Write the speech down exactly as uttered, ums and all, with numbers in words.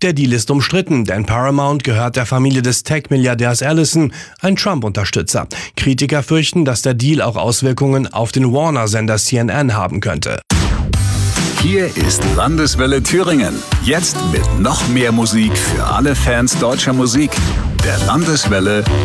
Der Deal ist umstritten, denn Paramount gehört der Familie des Tech-Milliardärs Ellison, ein Trump-Unterstützer. Kritiker fürchten, dass der Deal auch Auswirkungen auf den Warner-Sender C N N haben könnte. Hier ist Landeswelle Thüringen. Jetzt mit noch mehr Musik für alle Fans deutscher Musik. Der Landeswelle